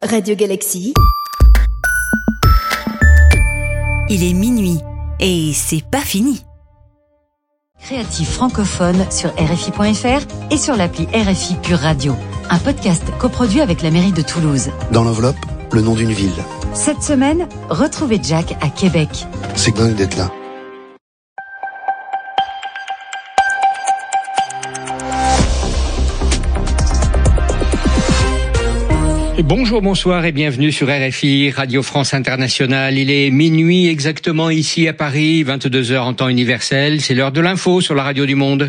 Radio Galaxy. Il est minuit et c'est pas fini. Créatif francophone sur RFI.fr et sur l'appli RFI Pure Radio. Un podcast coproduit avec la mairie de Toulouse. Dans l'enveloppe, le nom d'une ville. Cette semaine, retrouvez Jack à Québec. C'est dingue d'être là. Bonjour, bonsoir et bienvenue sur RFI, Radio France Internationale. Il est minuit exactement ici à Paris, 22h en temps universel. C'est l'heure de l'info sur la radio du monde.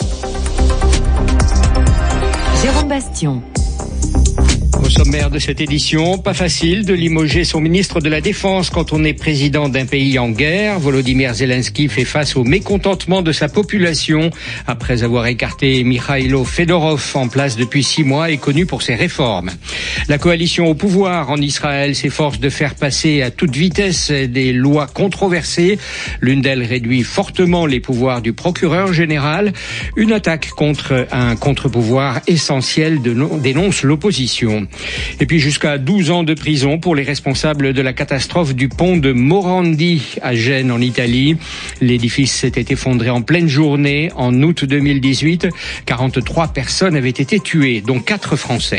Jérôme Bastion. Au sommaire de cette édition, pas facile de limoger son ministre de la Défense quand on est président d'un pays en guerre. Volodymyr Zelensky fait face au mécontentement de sa population après avoir écarté Mikhailo Fedorov, en place depuis 6 mois et connu pour ses réformes. La coalition au pouvoir en Israël s'efforce de faire passer à toute vitesse des lois controversées. L'une d'elles réduit fortement les pouvoirs du procureur général. Une attaque contre un contre-pouvoir essentiel dénonce l'opposition. Et puis jusqu'à 12 ans de prison pour les responsables de la catastrophe du pont de Morandi à Gênes en Italie. L'édifice s'était effondré en pleine journée en août 2018. 43 personnes avaient été tuées, dont 4 Français.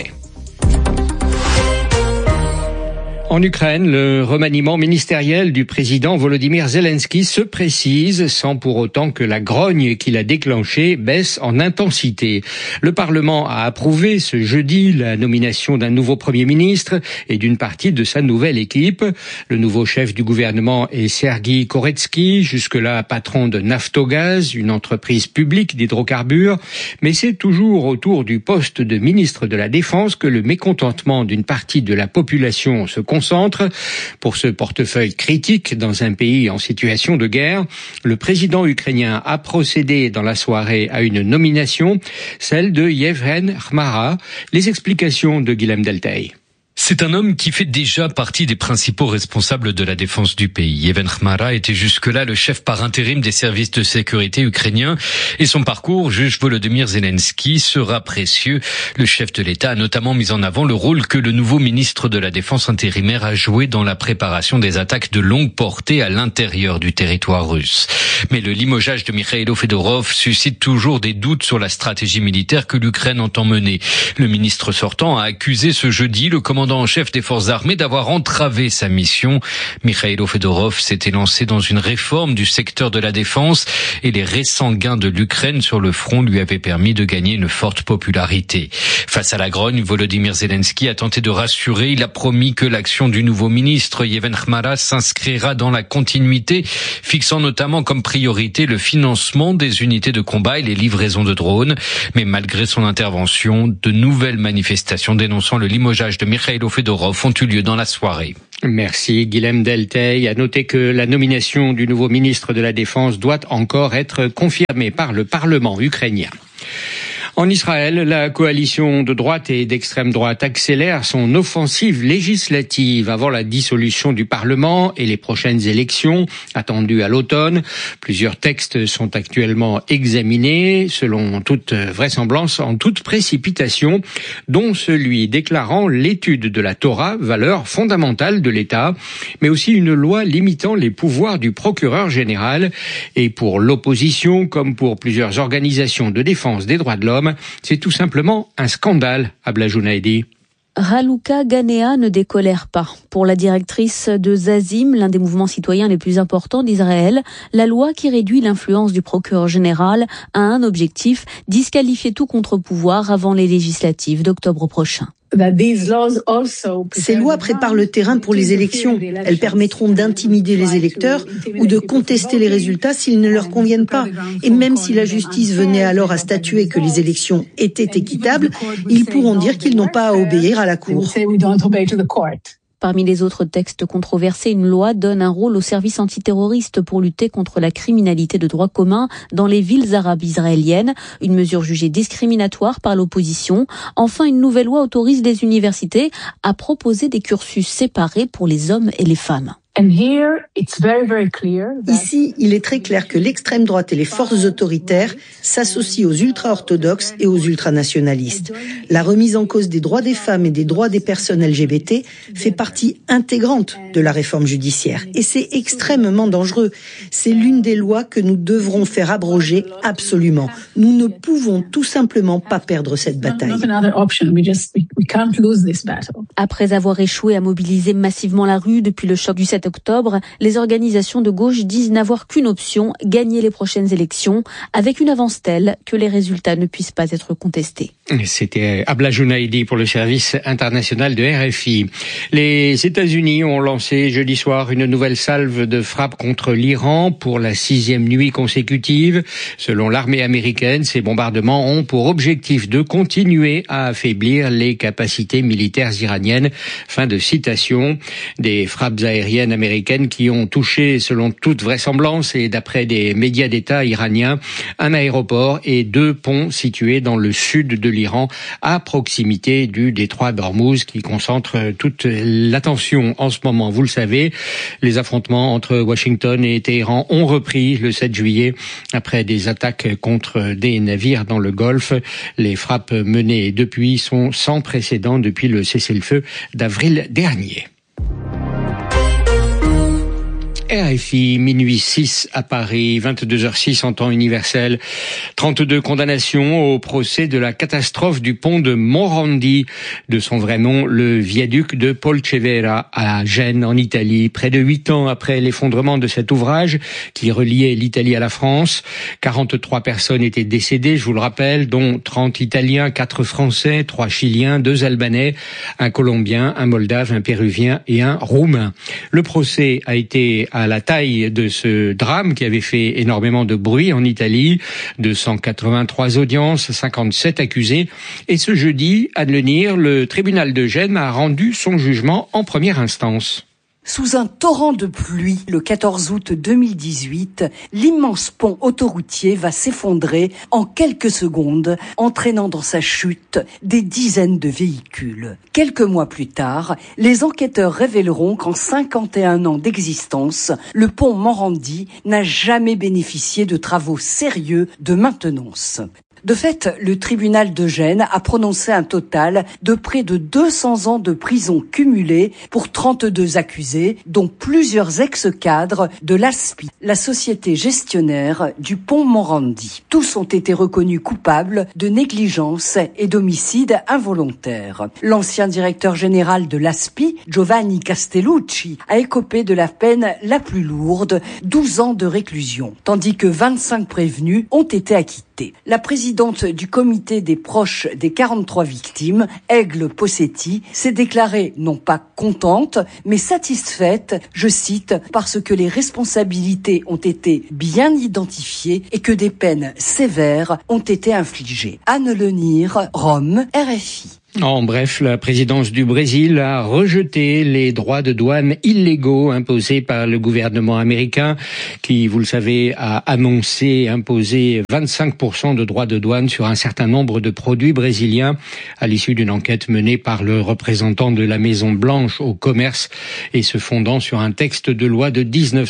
En Ukraine, le remaniement ministériel du président Volodymyr Zelensky se précise sans pour autant que la grogne qu'il a déclenchée baisse en intensité. Le Parlement a approuvé ce jeudi la nomination d'un nouveau Premier ministre et d'une partie de sa nouvelle équipe. Le nouveau chef du gouvernement est Sergueï Koretsky, jusque-là patron de Naftogaz, une entreprise publique d'hydrocarbures. Mais c'est toujours autour du poste de ministre de la Défense que le mécontentement d'une partie de la population se concentre. Pour ce portefeuille critique dans un pays en situation de guerre, le président ukrainien a procédé dans la soirée à une nomination, celle de Yevhen Khmara. Les explications de Guilhem Delteil. C'est un homme qui fait déjà partie des principaux responsables de la défense du pays. Yevhen Khmara était jusque-là le chef par intérim des services de sécurité ukrainiens et son parcours juge Volodymyr Zelensky sera précieux. Le chef de l'État a notamment mis en avant le rôle que le nouveau ministre de la Défense intérimaire a joué dans la préparation des attaques de longue portée à l'intérieur du territoire russe. Mais le limogeage de Mikhailo Fedorov suscite toujours des doutes sur la stratégie militaire que l'Ukraine entend mener. Le ministre sortant a accusé ce jeudi le commandant en chef des forces armées d'avoir entravé sa mission. Mikhailo Fedorov s'était lancé dans une réforme du secteur de la défense et les récents gains de l'Ukraine sur le front lui avaient permis de gagner une forte popularité. Face à la grogne, Volodymyr Zelensky a tenté de rassurer. Il a promis que l'action du nouveau ministre Yevhen Khmara s'inscrira dans la continuité, fixant notamment comme priorité le financement des unités de combat et les livraisons de drones. Mais malgré son intervention, de nouvelles manifestations dénonçant le limogeage de Mikhailo Fedorov ont eu lieu dans la soirée. Merci Guilhem Delteil. À noter que la nomination du nouveau ministre de la Défense doit encore être confirmée par le Parlement ukrainien. En Israël, la coalition de droite et d'extrême droite accélère son offensive législative avant la dissolution du Parlement et les prochaines élections attendues à l'automne. Plusieurs textes sont actuellement examinés, selon toute vraisemblance, en toute précipitation, dont celui déclarant l'étude de la Torah, valeur fondamentale de l'État, mais aussi une loi limitant les pouvoirs du procureur général. Et pour l'opposition, comme pour plusieurs organisations de défense des droits de l'homme, c'est tout simplement un scandale, Abla Jounaidi. Raluca Ganea ne décolère pas. Pour la directrice de Zazim, l'un des mouvements citoyens les plus importants d'Israël, la loi qui réduit l'influence du procureur général a un objectif, disqualifier tout contre-pouvoir avant les législatives d'octobre prochain. Ces lois préparent le terrain pour les élections. Elles permettront d'intimider les électeurs ou de contester les résultats s'ils ne leur conviennent pas. Et même si la justice venait alors à statuer que les élections étaient équitables, ils pourront dire qu'ils n'ont pas à obéir à la Cour. Parmi les autres textes controversés, une loi donne un rôle aux services antiterroristes pour lutter contre la criminalité de droit commun dans les villes arabes israéliennes, une mesure jugée discriminatoire par l'opposition. Enfin, une nouvelle loi autorise les universités à proposer des cursus séparés pour les hommes et les femmes. Ici, il est très clair que l'extrême droite et les forces autoritaires s'associent aux ultra-orthodoxes et aux ultranationalistes. La remise en cause des droits des femmes et des droits des personnes LGBT fait partie intégrante de la réforme judiciaire. Et c'est extrêmement dangereux. C'est l'une des lois que nous devrons faire abroger absolument. Nous ne pouvons tout simplement pas perdre cette bataille. Après avoir échoué à mobiliser massivement la rue depuis le choc du 7 octobre, les organisations de gauche disent n'avoir qu'une option, gagner les prochaines élections, avec une avance telle que les résultats ne puissent pas être contestés. C'était Abla Jounaidi pour le service international de RFI. Les États-Unis ont lancé jeudi soir une nouvelle salve de frappe contre l'Iran pour la 6e nuit consécutive. Selon l'armée américaine, ces bombardements ont pour objectif de continuer à affaiblir les capacités militaires iraniennes. Fin de citation. Des frappes aériennes américaines qui ont touché, selon toute vraisemblance et d'après des médias d'État iraniens, un aéroport et 2 ponts situés dans le sud de l'Iran, à proximité du détroit d'Ormuz qui concentre toute l'attention en ce moment. Vous le savez, les affrontements entre Washington et Téhéran ont repris le 7 juillet après des attaques contre des navires dans le Golfe. Les frappes menées depuis sont sans précédent depuis le cessez-le-feu d'avril dernier. RFI, minuit 6 à Paris, 22h06 en temps universel. 32 condamnations au procès de la catastrophe du pont de Morandi, de son vrai nom, le viaduc de Polcevera à Gênes en Italie. Près de 8 ans après l'effondrement de cet ouvrage qui reliait l'Italie à la France, 43 personnes étaient décédées, je vous le rappelle, dont 30 Italiens, 4 Français, 3 Chiliens, 2 Albanais, un Colombien, un Moldave, un Péruvien et un Roumain. Le procès a été à la taille de ce drame qui avait fait énormément de bruit en Italie. 283 audiences, 57 accusés. Et ce jeudi, à Lenir, le tribunal de Gênes a rendu son jugement en première instance. Sous un torrent de pluie, le 14 août 2018, l'immense pont autoroutier va s'effondrer en quelques secondes, entraînant dans sa chute des dizaines de véhicules. Quelques mois plus tard, les enquêteurs révéleront qu'en 51 ans d'existence, le pont Morandi n'a jamais bénéficié de travaux sérieux de maintenance. De fait, le tribunal de Gênes a prononcé un total de près de 200 ans de prison cumulée pour 32 accusés, dont plusieurs ex-cadres de l'ASPI, la société gestionnaire du pont Morandi. Tous ont été reconnus coupables de négligence et d'homicide involontaire. L'ancien directeur général de l'ASPI, Giovanni Castellucci, a écopé de la peine la plus lourde, 12 ans de réclusion, tandis que 25 prévenus ont été acquittés. La présidente du comité des proches des 43 victimes, Aigle Possetti, s'est déclarée non pas contente, mais satisfaite, je cite, parce que les responsabilités ont été bien identifiées et que des peines sévères ont été infligées. Anne Lenir, Rome, RFI. En bref, la présidence du Brésil a rejeté les droits de douane illégaux imposés par le gouvernement américain qui, vous le savez, a annoncé imposer 25% de droits de douane sur un certain nombre de produits brésiliens à l'issue d'une enquête menée par le représentant de la Maison Blanche au commerce et se fondant sur un texte de loi de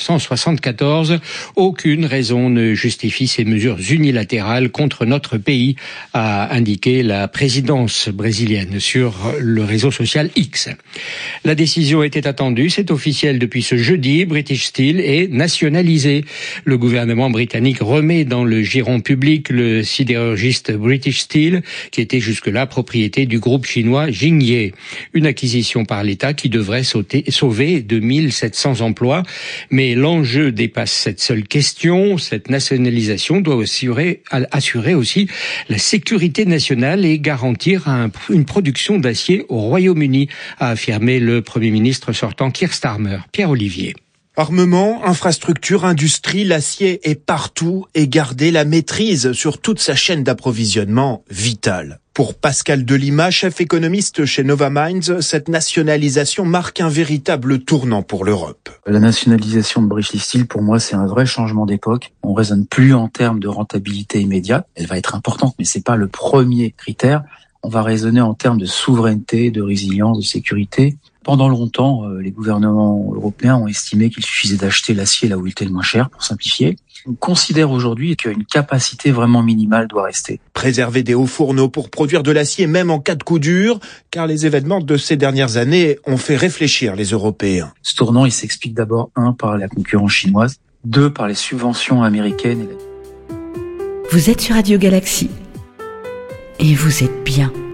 1974. Aucune raison ne justifie ces mesures unilatérales contre notre pays, a indiqué la présidence brésilienne sur le réseau social X. La décision était attendue, c'est officiel depuis ce jeudi. British Steel est nationalisé. Le gouvernement britannique remet dans le giron public le sidérurgiste British Steel, qui était jusque-là propriété du groupe chinois Jingye. Une acquisition par l'État qui devrait sauver 2700 emplois. Mais l'enjeu dépasse cette seule question. Cette nationalisation doit assurer aussi la sécurité nationale et garantir une production d'acier au Royaume-Uni, a affirmé le Premier ministre sortant Keir Starmer. Pierre Olivier. Armement, infrastructure, industrie, l'acier est partout et garder la maîtrise sur toute sa chaîne d'approvisionnement vitale. Pour Pascal Delima, chef économiste chez Nova Mines, cette nationalisation marque un véritable tournant pour l'Europe. La nationalisation de British Steel, pour moi, c'est un vrai changement d'époque. On raisonne plus en termes de rentabilité immédiate. Elle va être importante, mais c'est pas le premier critère. On va raisonner en termes de souveraineté, de résilience, de sécurité. Pendant longtemps, les gouvernements européens ont estimé qu'il suffisait d'acheter l'acier là où il était le moins cher, pour simplifier. On considère aujourd'hui qu'une capacité vraiment minimale doit rester. Préserver des hauts fourneaux pour produire de l'acier même en cas de coup dur, car les événements de ces dernières années ont fait réfléchir les Européens. Ce tournant, il s'explique d'abord, 1, par la concurrence chinoise, 2, par les subventions américaines. Vous êtes sur Radio Galaxy et vous êtes bien.